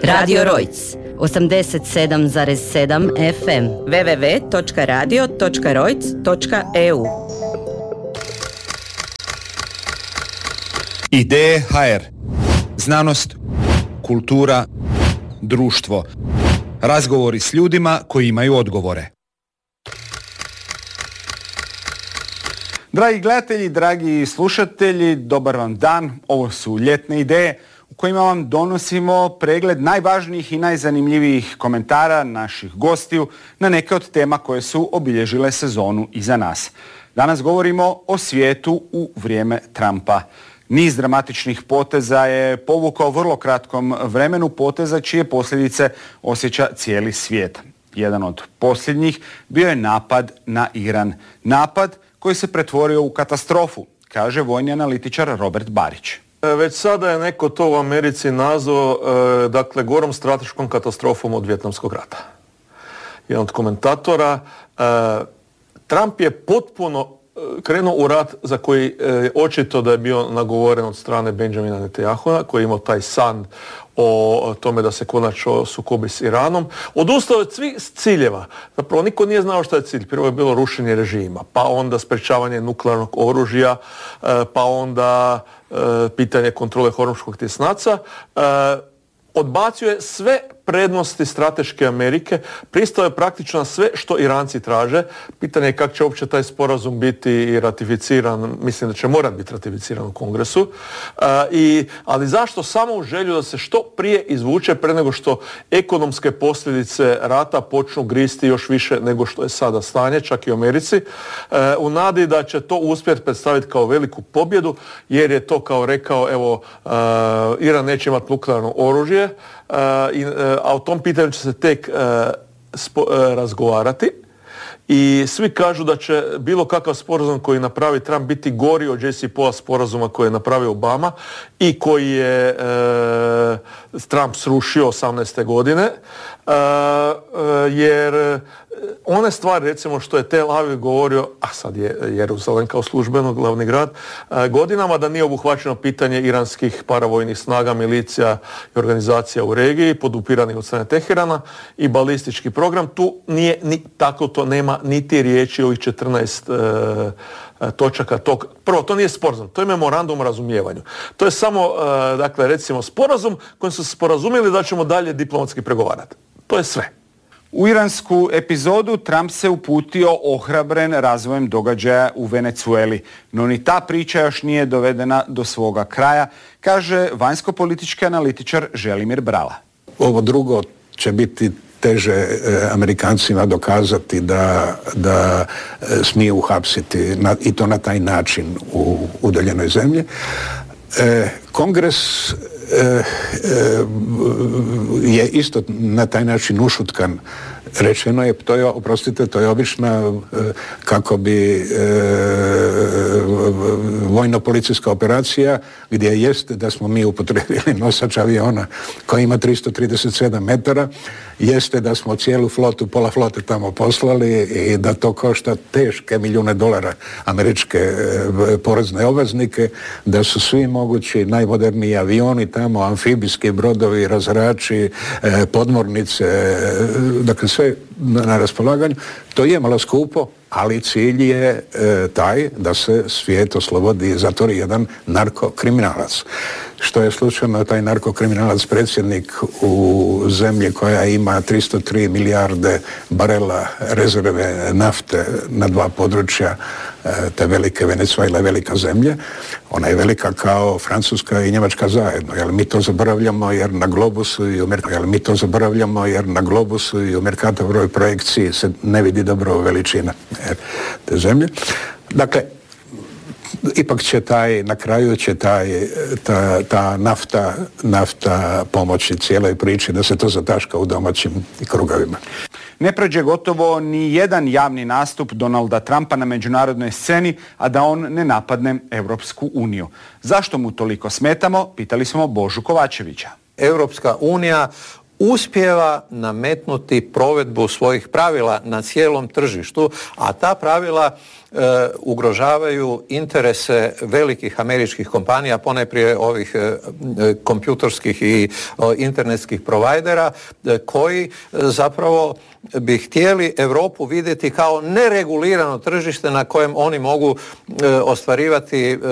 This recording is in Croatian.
Radio Rojc 87,7 FM www.radio.rojc.eu. Ideje HR. Znanost, kultura, društvo. Razgovori s ljudima koji imaju odgovore. Dragi gledatelji, dragi slušatelji, dobar vam dan. Ovo su ljetne ideje u kojima vam donosimo pregled najvažnijih i najzanimljivijih komentara naših gostiju na neke od tema koje su obilježile sezonu iza nas. Danas govorimo o svijetu u vrijeme Trumpa. Niz dramatičnih poteza je povukao u vrlo kratkom vremenu, poteza čije posljedice osjeća cijeli svijet. Jedan od posljednjih bio je napad na Iran. Napad koji se pretvorio u katastrofu, kaže vojni analitičar Robert Barić. Već sada je neko to u Americi nazvao gorom strateškom katastrofom od Vijetnamskog rata. Jedan od komentatora, Trump je potpuno krenuo u rat za koji očito da je bio nagovoren od strane Benjamina Netanyahua, koji je imao taj san o tome da se konačno sukobi s Iranom. Odustao od svih ciljeva. Zapravo niko nije znao šta je cilj. Prvo je bilo rušenje režima, pa onda sprečavanje nuklearnog oružja, pa onda pitanje kontrole hormuzskog tjesnaca. Odbacio je sve prednosti strateške Amerike, pristao je praktično na sve što Iranci traže. Pitanje je kako će uopće taj sporazum biti ratificiran, mislim da će morati biti ratificiran u Kongresu. Ali zašto? Samo u želju da se što prije izvuče pre nego što ekonomske posljedice rata počnu gristi još više nego što je sada stanje, čak i u Americi, u nadi da će to uspjeti predstaviti kao veliku pobjedu, jer je to kao rekao, Iran neće imati nuklearno oružje, a o tom pitanju će se tek razgovarati i svi kažu da će bilo kakav sporazum koji napravi Trump biti gori od JCPOA sporazuma koji je napravio Obama i koji je Trump srušio 18. godine, jer one stvari, recimo što je Tel Aviv govorio, a sad je Jeruzalem kao službeno glavni grad, godinama da nije obuhvaćeno pitanje iranskih paravojnih snaga, milicija i organizacija u regiji, podupiranih od strane Teherana, i balistički program. Tu nije to nema niti riječi o ovih 14 točaka tog. Prvo, to nije sporazum, to je memorandum o razumijevanju. To je samo, recimo, sporazum kojim su se sporazumjeli da ćemo dalje diplomatski pregovarati. To je sve. U iransku epizodu Trump se uputio ohrabren razvojem događaja u Venezueli, no ni ta priča još nije dovedena do svoga kraja, kaže vanjsko-politički analitičar Želimir Brala. Ovo drugo će biti teže Amerikancima dokazati da smiju uhapsiti i to na taj način u udaljenoj zemlji. Kongres je isto na taj način ušutkan. Rečeno je, to je obična kako bi vojno-policijska operacija gdje jeste da smo mi upotrijebili nosač aviona koji ima 337 metara, jeste da smo cijelu flotu, pola flote tamo poslali i da to košta teške milijune dolara američke porezne obveznike, da su svi mogući najmoderniji avioni tamo, amfibijski brodovi, razrači, podmornice, dakle sve na raspolaganju. To je malo skupo, ali cilj je taj da se svijet oslobodi i zatvori jedan narkokriminalac. Što je slučajno taj narkokriminalac predsjednik u zemlji koja ima 303 milijarde barela rezerve nafte na dva područja te velike Venezuela je velika zemlja. Ona je velika kao Francuska i Njemačka zajedno. Mi to zaboravljamo jer na globusu i u Mercatovoj projekciji se ne vidi dobro veličina te zemlje. Dakle, ipak će na kraju će ta nafta pomoći cijeloj priči da se to zataška u domaćim krugovima. Ne prođe gotovo ni jedan javni nastup Donalda Trumpa na međunarodnoj sceni, a da on ne napadne Europsku uniju. Zašto mu toliko smetamo? Pitali smo Božu Kovačevića. Europska unija uspijeva nametnuti provedbu svojih pravila na cijelom tržištu, a ta pravila ugrožavaju interese velikih američkih kompanija, ponajprije ovih kompjutorskih i internetskih provajdera, koji zapravo bi htjeli Europu vidjeti kao neregulirano tržište na kojem oni mogu ostvarivati